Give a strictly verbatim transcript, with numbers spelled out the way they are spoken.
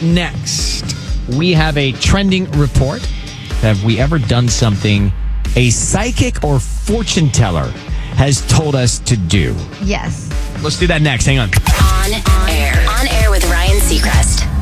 next, we have a trending report. Have we ever done something a psychic or fortune teller has told us to do? Yes. Let's do that next. Hang on. On air. On air with Ryan Seacrest.